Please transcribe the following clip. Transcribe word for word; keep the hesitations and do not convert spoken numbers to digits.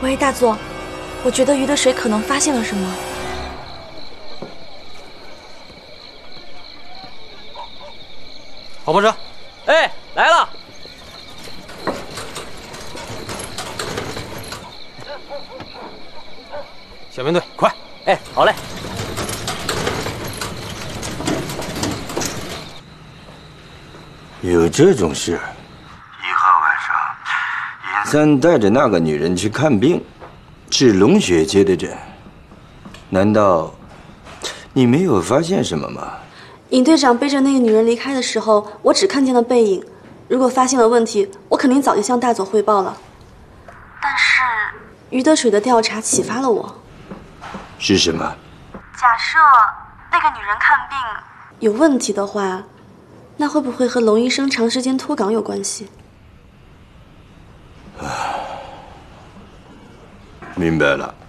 喂，大佐，我觉得鱼的水可能发现了什么。 跑炮车，哎，来了！小分队，快！哎，好嘞。 有这种事？一号晚上，尹三带着那个女人去看病，是龙雪接的诊。难道你没有发现什么吗？ 尹队长背着那个女人离开的时候，我只看见了背影。如果发现了问题，我肯定早就向大佐汇报了。但是，余德水的调查启发了我。 是什么？ 假设那个女人看病有问题的话，那会不会和龙医生长时间脱岗有关系？ 明白了。